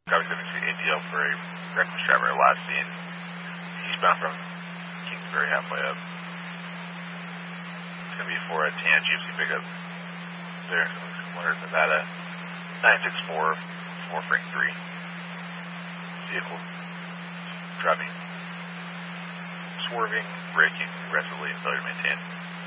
Copy 72 ATL for a reckless driver last seen eastbound from Kingsbury halfway up. It's going to be for a tan GMC pickup. There, Winter, Nevada, 964 Frank 3. Vehicle driving, swerving, braking aggressively and failure to maintain.